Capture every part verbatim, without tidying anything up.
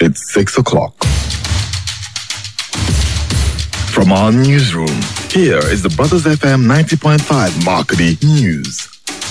It's six o'clock. From our newsroom, here is the Brothers F M ninety point five Marketing News.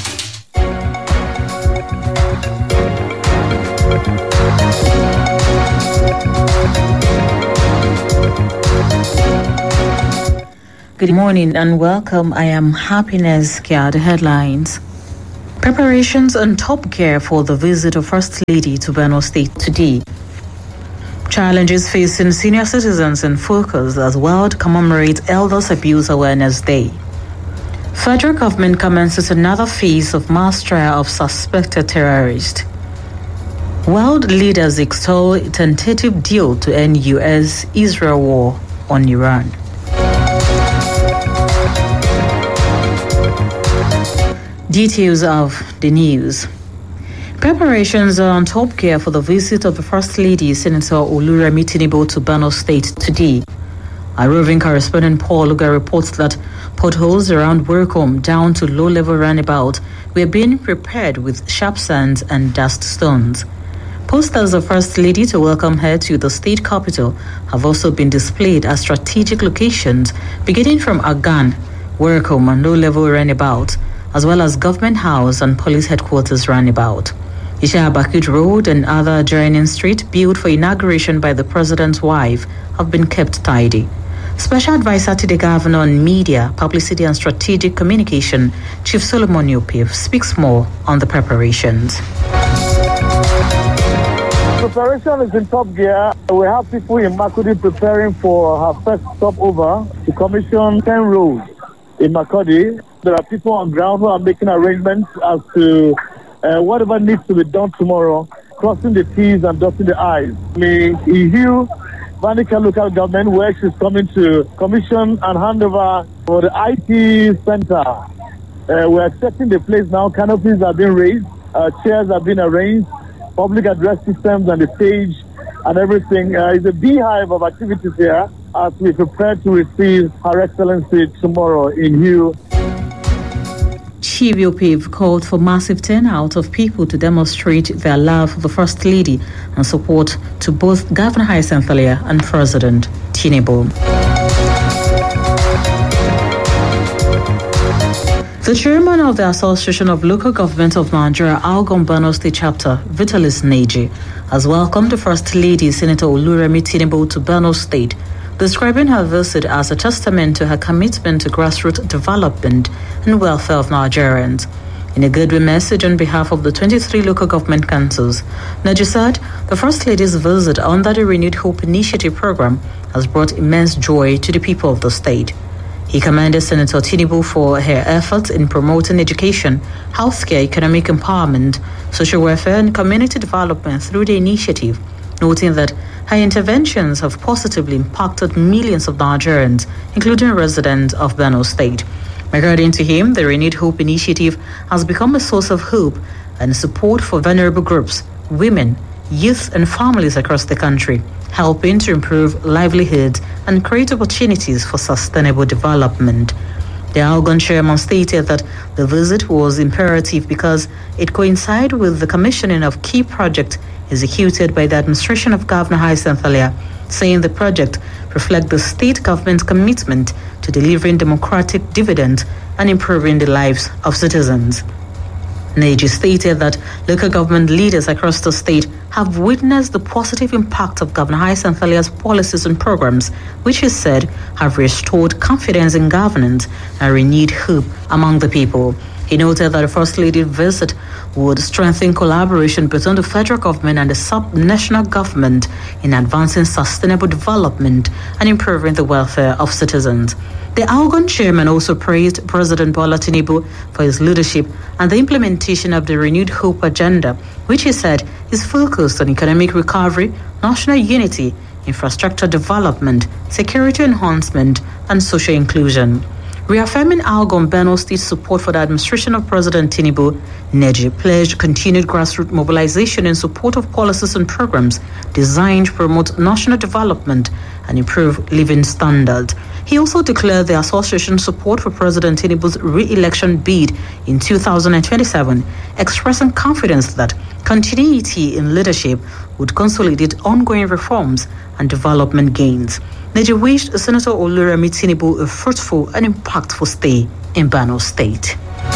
Good morning and welcome. I am Happiness Kia. The headlines. Preparations on top gear for the visit of First Lady to Benue State today. Challenges facing senior citizens in focus as World commemorates Elders Abuse Awareness Day. Federal government commences another phase of mass trial of suspected terrorist. World leaders extol tentative deal to end U S-Israel war on Iran. Details of the news. Preparations are on top gear for the visit of the First Lady, Senator Oluremi Tinubu, to Benue State today. Our roving correspondent Paul Luga reports that potholes around Workham down to low-level roundabout were being prepared with sharp sands and dust stones. Posters of First Lady to welcome her to the state capital have also been displayed at strategic locations, beginning from Agan, Workham and low-level roundabout, as well as Government House and Police Headquarters roundabout. Isha Bakut Road and other adjoining streets built for inauguration by the President's wife have been kept tidy. Special Advisor to the Governor on Media, Publicity and Strategic Communication, Chief Solomon Yopiv, speaks more on the preparations. Preparation is in top gear. We have people in Makurdi preparing for her first stopover to commission ten roads in Makurdi. There are people on ground who are making arrangements as to uh, whatever needs to be done tomorrow, crossing the T's and dotting the I's. In Ihiu, Vanica local government, where she's coming to commission and hand over for the I T center. Uh, we're accepting the place now. Canopies have been raised, uh, chairs have been arranged, public address systems and the stage and everything. Uh, it's a beehive of activities here as we prepare to receive Her Excellency tomorrow in Ihiu. Chief Yopiv called for massive turnout of people to demonstrate their love for the First Lady and support to both Governor Hyacinth Alia and President Tinubu. The chairman of the Association of Local Government of Nigeria, Algon Benue State Chapter, Vitalis Neji, has welcomed the First Lady, Senator Oluremi Tinubu, to Benue State, describing her visit as a testament to her commitment to grassroots development and welfare of Nigerians. In a goodwill message on behalf of the twenty-three local government councils, Neji said the First Lady's visit under the Renewed Hope Initiative program has brought immense joy to the people of the state. He commended Senator Tinubu for her efforts in promoting education, healthcare, economic empowerment, social welfare, and community development through the initiative, noting that her interventions have positively impacted millions of Nigerians, including residents of Benue State. According to him, the Renewed Hope Initiative has become a source of hope and support for vulnerable groups, women, youth, and families across the country, helping to improve livelihoods and create opportunities for sustainable development. The Algon chairman stated that the visit was imperative because it coincided with the commissioning of key projects executed by the administration of Governor Hyacinth Alia, saying the project reflects the state government's commitment to delivering democratic dividends and improving the lives of citizens. Neji stated that local government leaders across the state have witnessed the positive impact of Governor Hyacinth Alia's policies and programs, which he said have restored confidence in governance and renewed hope among the people. He noted that the First Lady's visit would strengthen collaboration between the federal government and the sub-national government in advancing sustainable development and improving the welfare of citizens. The Algon chairman also praised President Bola Tinubu for his leadership and the implementation of the Renewed Hope agenda, which he said is focused on economic recovery, national unity, infrastructure development, security enhancement, and social inclusion. Reaffirming Algon Benue State's support for the administration of President Tinubu, Neji pledged continued grassroots mobilization in support of policies and programs designed to promote national development and improve living standards. He also declared the association's support for President Tinubu's re-election bid in two thousand twenty-seven, expressing confidence that continuity in leadership would consolidate ongoing reforms and development gains. Neji wished Senator Oluremi Tinubu a fruitful and impactful stay in Benue State.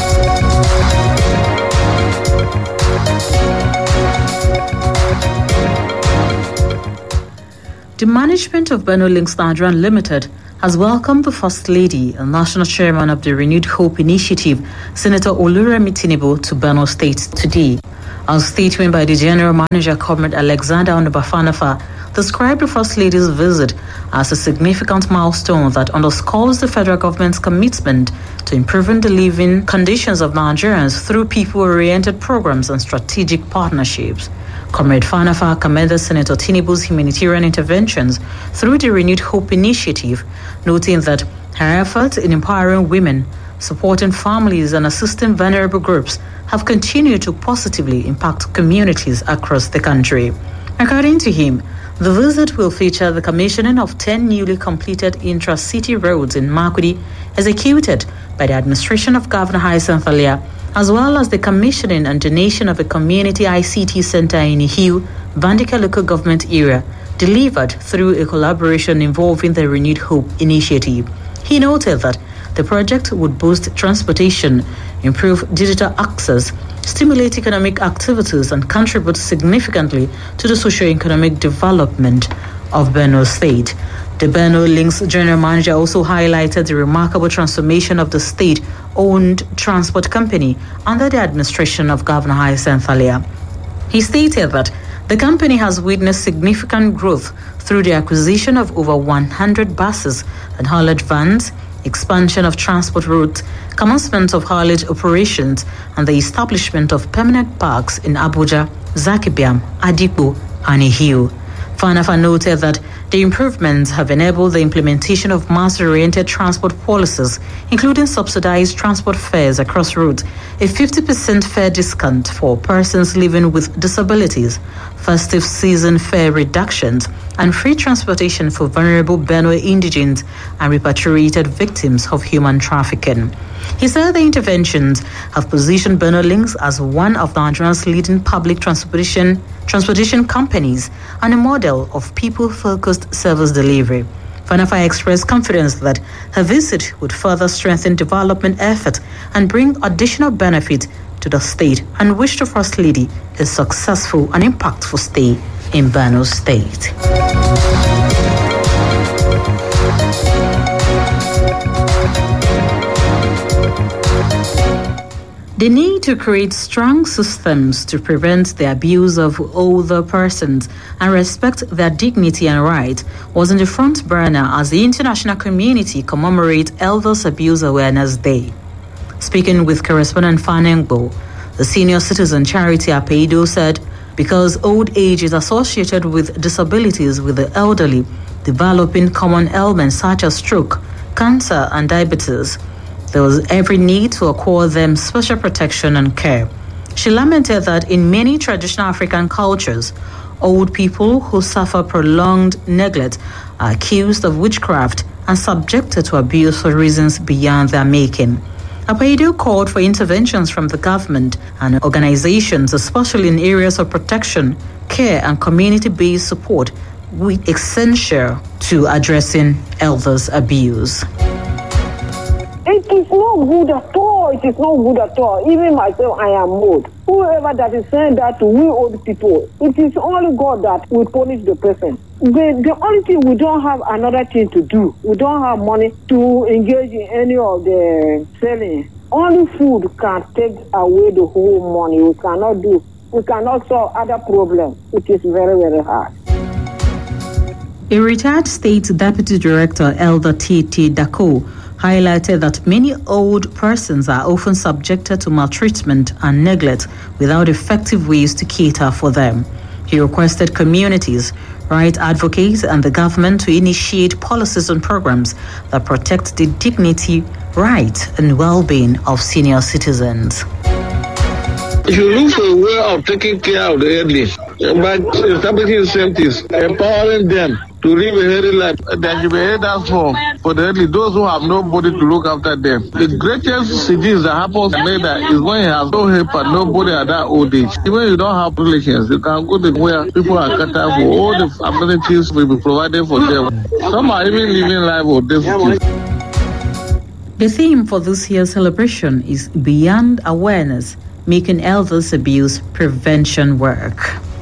The management of Benue Links Nigeria Limited has welcomed the First Lady and National Chairman of the Renewed Hope Initiative, Senator Oluremi Tinubu, to Benue State today. A statement by the General Manager, Comrade Alexander Onubafanafa, described the First Lady's visit as a significant milestone that underscores the federal government's commitment to improving the living conditions of Nigerians through people-oriented programs and strategic partnerships. Comrade Fanafa commended Senator Tinubu's humanitarian interventions through the Renewed Hope Initiative, noting that her efforts in empowering women, supporting families, and assisting vulnerable groups have continued to positively impact communities across the country. According to him, the visit will feature the commissioning of ten newly completed intra-city roads in Makurdi, executed by the administration of Governor Hyacinth Alia, as well as the commissioning and donation of a community I C T center in Ihiu, Bandika local government area, delivered through a collaboration involving the Renewed Hope Initiative. He noted that the project would boost transportation, improve digital access, stimulate economic activities, and contribute significantly to the socio-economic development of Benue State. The Benue Links General Manager also highlighted the remarkable transformation of the state-owned transport company under the administration of Governor Hyacinth Alia. He stated that the company has witnessed significant growth through the acquisition of over one hundred buses and haulage vans, expansion of transport routes, commencement of haulage operations, and the establishment of permanent parks in Abuja, Zakibiam, Adigbo, and Ihiu. Fanafa noted that the improvements have enabled the implementation of mass-oriented transport policies, including subsidized transport fares across routes, a fifty percent fare discount for persons living with disabilities, festive season fare reductions, and free transportation for vulnerable Benue indigents and repatriated victims of human trafficking. He said the interventions have positioned Benue Links as one of Nigeria's leading public transportation transportation companies and a model of people-focused service delivery. Fanafa expressed confidence that her visit would further strengthen development efforts and bring additional benefit to the state, and wished the First Lady a successful and impactful stay in Benue State. The need to create strong systems to prevent the abuse of older persons and respect their dignity and rights was in the front burner as the international community commemorates Elders Abuse Awareness Day. Speaking with correspondent Fanengbo, the senior citizen charity Apeido said, because old age is associated with disabilities with the elderly, developing common ailments such as stroke, cancer, and diabetes, there was every need to accord them special protection and care. She lamented that in many traditional African cultures, old people who suffer prolonged neglect are accused of witchcraft and subjected to abuse for reasons beyond their making. Apeido called for interventions from the government and organizations, especially in areas of protection, care, and community-based support, with essential to addressing elders' abuse. It is not good at all. It is not good at all. Even myself, I am old. Whoever that is saying that to we old people, it is only God that will punish the person. The, the only thing, we don't have another thing to do. We don't have money to engage in any of the selling. Only food can take away the whole money. We cannot do. We cannot solve other problems. It is very, very hard. A retired state deputy director, Elder T T Dako, highlighted that many old persons are often subjected to maltreatment and neglect without effective ways to cater for them. He requested communities, right advocates, and the government to initiate policies and programs that protect the dignity, rights, and well-being of senior citizens. You should look for a way of taking care of the elderly, but establishing incentives, empowering them to live a healthy life. There should be elders for, for the elderly, those who have nobody to look after them. The greatest disease that happens in Canada is when you have no help and nobody at that old age. Even you don't have relations, you can go to where people are catered for. All the amenities will be provided for them. Some are even living life with difficulty. The theme for this year's celebration is Beyond Awareness, Making Elders Abuse Prevention Work.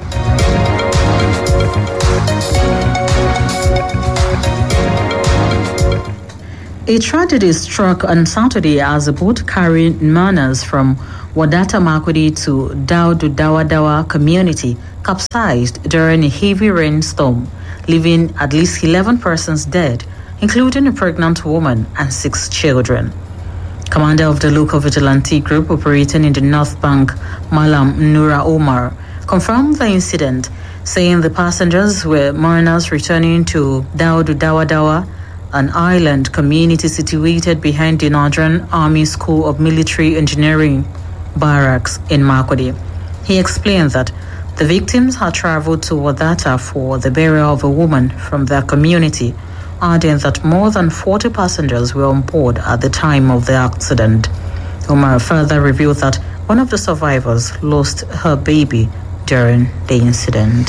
A tragedy struck on Saturday as a boat carrying miners from Wadata Makurdi to Daudu Dawa Dawa community capsized during a heavy rainstorm, leaving at least eleven persons dead, including a pregnant woman and six children. Commander of the local vigilante group operating in the North Bank, Malam Nura Omar, confirmed the incident, saying the passengers were miners returning to Daudu Dawa Dawa, an island community situated behind the Nigerian Army School of Military Engineering barracks in Makurdi. He explained that the victims had traveled to Wadata for the burial of a woman from their community, adding that more than forty passengers were on board at the time of the accident. Omar further revealed that one of the survivors lost her baby during the incident.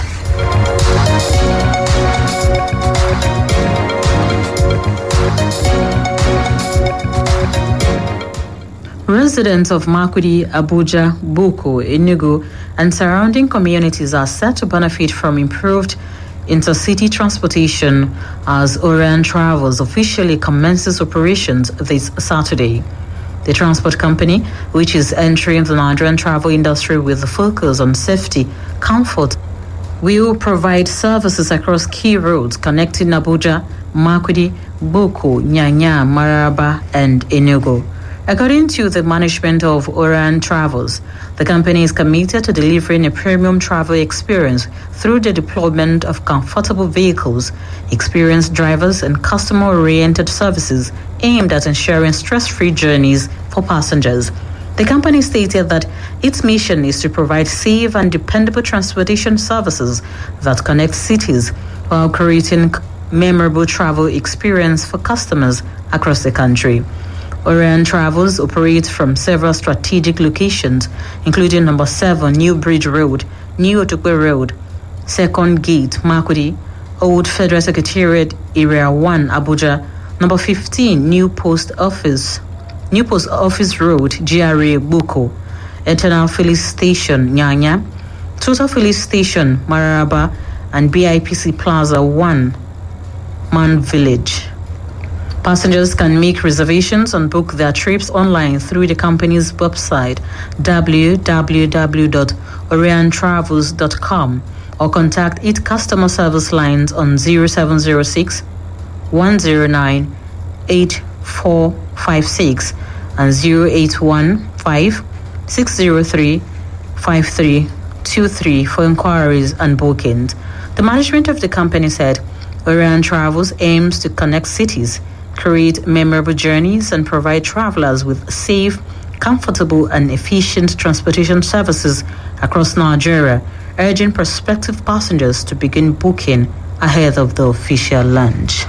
Residents of Makurdi, Abuja, Boko, Enugu, and surrounding communities are set to benefit from improved intercity transportation as Orion Travels officially commences operations this Saturday. The transport company, which is entering the Nigerian travel industry with a focus on safety, comfort, will provide services across key roads connecting Abuja, Makurdi, Boko, Nyanya, Maraba, and Enugu. According to the management of Orion Travels, the company is committed to delivering a premium travel experience through the deployment of comfortable vehicles, experienced drivers, and customer-oriented services aimed at ensuring stress-free journeys for passengers. The company stated that its mission is to provide safe and dependable transportation services that connect cities while creating memorable travel experience for customers across the country. Orion Travels operates from several strategic locations, including number seven New Bridge Road, New Otukwe Road, Second Gate, Makurdi, Old Federal Secretariat, Area one, Abuja, number fifteen New Post Office, New Post Office Road, G R A, Boko, Eternal Filling Station, Nyanya, Total Filling Station, Mararaba, and B I P C Plaza one, Man Village. Passengers can make reservations and book their trips online through the company's website w w w dot orion travels dot com or contact its customer service lines on zero seven zero six, one zero nine, eight four five six and zero eight one five, six zero three, five three two three for inquiries and bookings. The management of the company said Orion Travels aims to connect cities, create memorable journeys, and provide travelers with safe, comfortable, and efficient transportation services across Nigeria, urging prospective passengers to begin booking ahead of the official launch.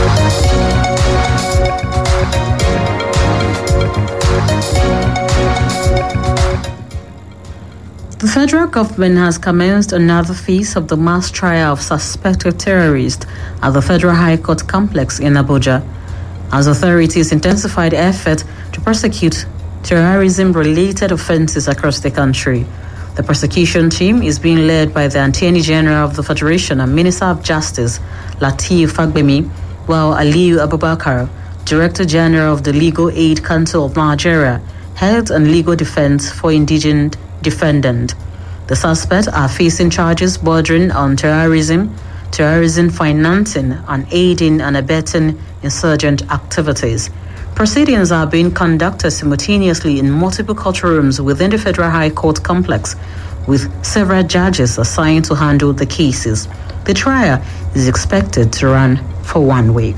The federal government has commenced another phase of the mass trial of suspected terrorists at the Federal High Court complex in Abuja, as authorities intensified effort to prosecute terrorism-related offenses across the country. The prosecution team is being led by the Attorney General of the Federation and Minister of Justice, Lateef Fagbemi, while Aliyu Abubakar, Director General of the Legal Aid Council of Nigeria, Health and Legal Defense for Indigent Defendant. The suspects are facing charges bordering on terrorism, terrorism financing, and aiding and abetting insurgent activities. Proceedings are being conducted simultaneously in multiple courtrooms within the Federal High Court complex, with several judges assigned to handle the cases. The trial is expected to run for one week.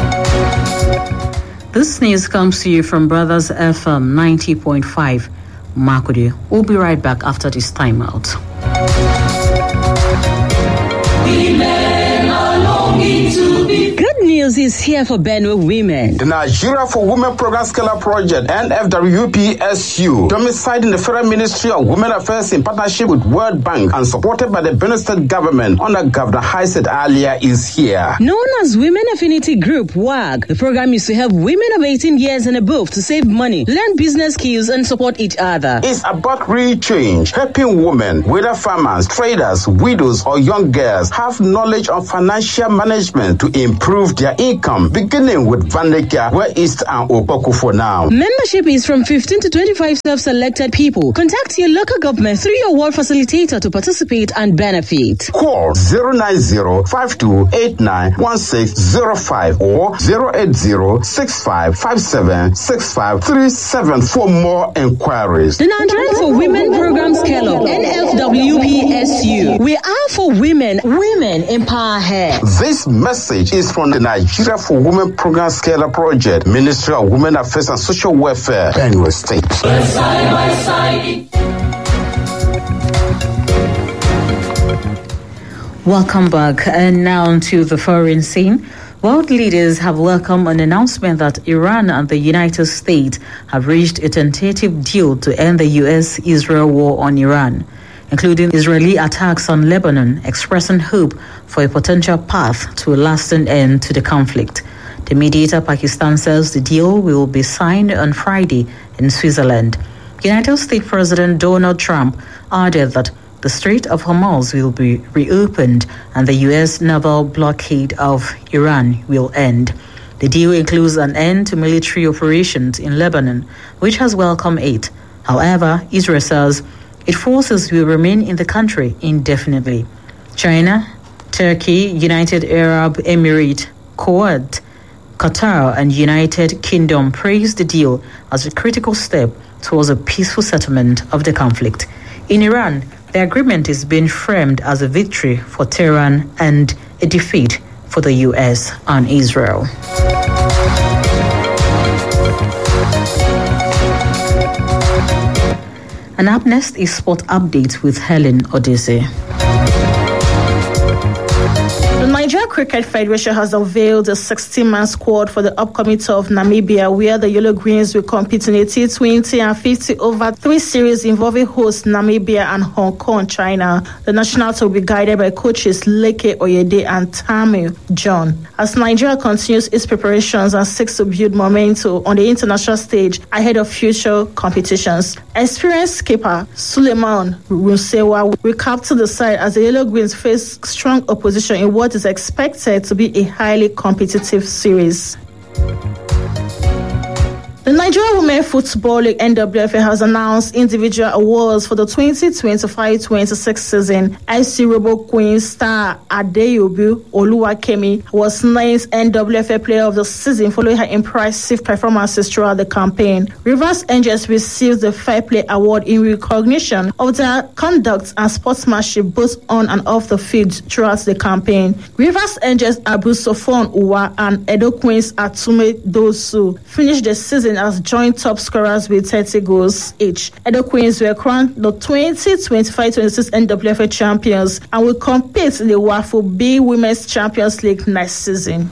This news comes to you from Brothers F M ninety point five, Makudi. We'll be right back after this timeout. Good news is here for Benue women. The Nigeria for Women Program Scalar Project, N F W P S U, domiciled in the Federal Ministry of Women Affairs in partnership with World Bank and supported by the Benue State government under Governor Haisset Alia, is here. Known as Women Affinity Group, W A G, the program is to help women of eighteen years and above to save money, learn business skills, and support each other. It's about real change, helping women, whether farmers, traders, widows, or young girls, have knowledge of financial management to improve their income, beginning with Vandekia, Where East and Opoku for now. Membership is from fifteen to twenty-five self-selected people. Contact your local government through your ward facilitator to participate and benefit. Call zero nine zero, five two eight nine, one six zero five or zero eight zero, six five five seven, six five three seven for more inquiries. The Nigeria for Women Program Scale Up, N F W P S U. We are for women. Women empower her. This message is from the Nigeria for Women Program Scale Up Project, Ministry of Women Affairs and Social Welfare, Benue State. Side by side. Welcome back. And now to the foreign scene. World leaders have welcomed an announcement that Iran and the United States have reached a tentative deal to end the U S Israel war on Iran, including Israeli attacks on Lebanon, expressing hope for a potential path to a lasting end to the conflict. The mediator, Pakistan, says the deal will be signed on Friday in Switzerland. United States President Donald Trump added that the Strait of Hormuz will be reopened and the U S naval blockade of Iran will end. The deal includes an end to military operations in Lebanon, which has welcomed it. However, Israel says its forces will remain in the country indefinitely. China, Turkey, United Arab Emirates, Kuwait, Qatar, and United Kingdom praised the deal as a critical step towards a peaceful settlement of the conflict. In Iran, the agreement is being framed as a victory for Tehran and a defeat for the U S and Israel. And up next is Sport Update with Helen Odyssey. The Nigeria Cricket Federation has unveiled a sixteen-man squad for the upcoming tour of Namibia, where the Yellow Greens will compete in a T twenty and fifty over three series involving hosts Namibia and Hong Kong, China. The national tour will be guided by coaches Leke Oyede and Tamu John. As Nigeria continues its preparations and seeks to build momentum on the international stage ahead of future competitions, experienced skipper Suleiman Rusewa will captain the side as the Yellow Greens face strong opposition in what is expected to be a highly competitive series. The Nigeria Women Football League N W F L has announced individual awards for the twenty twenty-five twenty-six season. I C Robo Queen star Adeyobu Oluwakemi was named N W F L Player of the Season following her impressive performances throughout the campaign. Rivers Angels received the Fair Play Award in recognition of their conduct and sportsmanship both on and off the field throughout the campaign. Rivers Angels Abu Sofon Uwa and Edo Queens Atume Dosu finished the season as joint top scorers with thirty goals each. Edo Queens were crowned the twenty twenty-five twenty-six N W F L champions and will compete in the WAFU B Women's Champions League next season.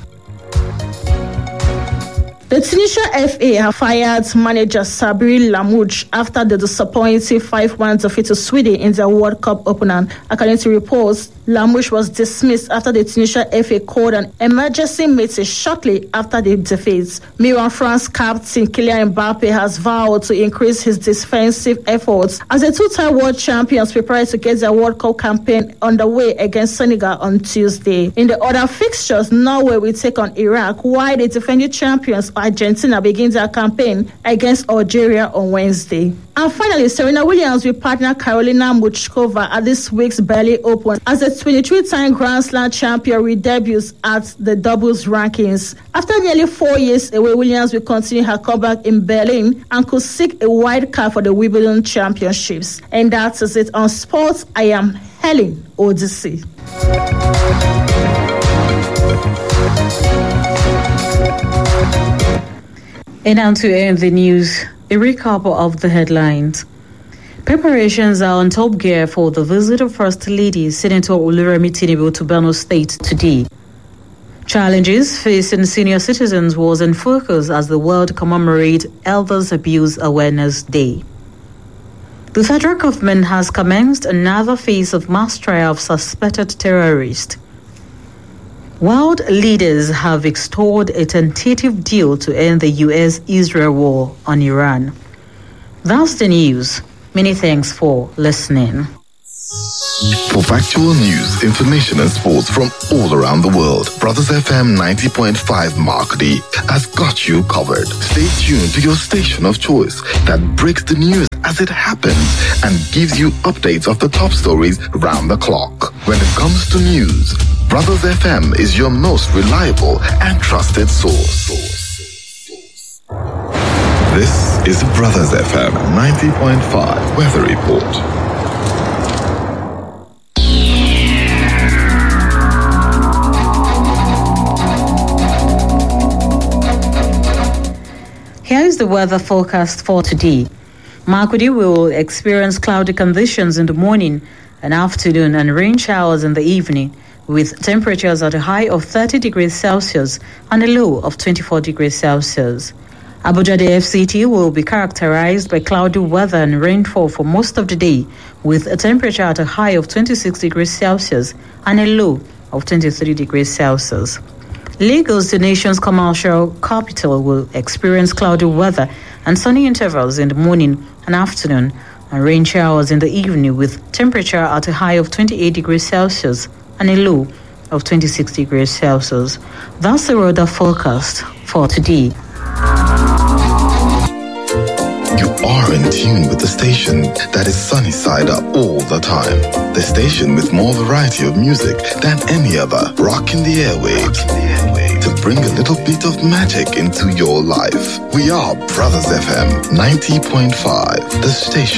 The Tunisia F A have fired manager Sabri Lamouche after the disappointing five one defeat to Sweden in their World Cup opener. According to reports, Lamouche was dismissed after the Tunisia F A called an emergency meeting shortly after the defeat. Meanwhile, France captain Kylian Mbappe has vowed to increase his defensive efforts as the two-time world champions prepare to get their World Cup campaign underway against Senegal on Tuesday. In the other fixtures, Norway will take on Iraq, while the defending champions Argentina begins their campaign against Algeria on Wednesday. And finally, Serena Williams will partner Karolina Muchkova at this week's Berlin Open as the twenty-three-time Grand Slam champion redebuts at the doubles rankings. After nearly four years away, Williams will continue her comeback in Berlin and could seek a wild card for the Wimbledon Championships. And that is it on sports. I am Helen Odyssey. And now to end the news, a recap of the headlines. Preparations are on top gear for the visit of First Lady Senator Oluremi Tinubu to Benue State today. Challenges facing senior citizens was in focus as the world commemorates Elders Abuse Awareness Day. The federal government has commenced another phase of mass trial of suspected terrorists. World leaders have extolled a tentative deal to end the U S Israel war on Iran. That's the news. Many thanks for listening. For factual news, information and sports from all around the world, Brothers F M ninety point five Markety has got you covered. Stay tuned to your station of choice that breaks the news as it happens and gives you updates of the top stories round the clock. When it comes to news, Brothers F M is your most reliable and trusted source. This is Brothers F M ninety point five Weather Report. Here is the weather forecast for today. Markety will experience cloudy conditions in the morning and afternoon and rain showers in the evening, with temperatures at a high of thirty degrees Celsius and a low of twenty-four degrees Celsius. Abuja, the F C T, will be characterized by cloudy weather and rainfall for most of the day, with a temperature at a high of twenty-six degrees Celsius and a low of twenty-three degrees Celsius. Lagos, the nation's commercial capital, will experience cloudy weather and sunny intervals in the morning and afternoon, and rain showers in the evening, with temperature at a high of twenty-eight degrees Celsius and a low of twenty-six degrees Celsius. That's the weather forecast for today. You are in tune with the station that is sunny side up all the time. The station with more variety of music than any other, rocking the airwaves to bring a little bit of magic into your life. We are Brothers F M ninety point five, the station